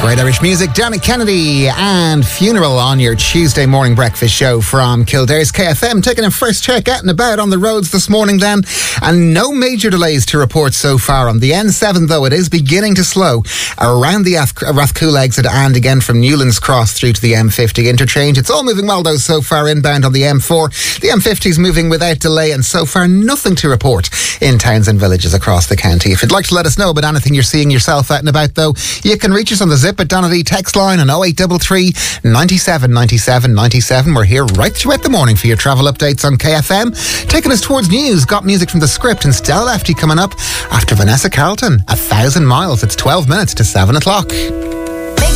Great Irish music, Dermot Kennedy and Funeral on your Tuesday morning breakfast show from Kildare's KFM. Taking a first check out and about on the roads this morning then, and no major delays to report so far. On the N7 though, it is beginning to slow around the Rathcoole exit and again from Newlands Cross through to the M50 interchange. It's all moving well though so far inbound on the M4. The M50 is moving without delay and so far nothing to report in towns and villages across the county. If you'd like to let us know about anything you're seeing yourself out and about though, you can reach us on the Zip at Donaghy text line on 0833 97 97 97. We're here right throughout the morning for your travel updates on KFM. Taking us towards news, got music from The Script and Stella Lefty coming up after Vanessa Carlton. 1,000 miles. It's 12 minutes to 7 o'clock.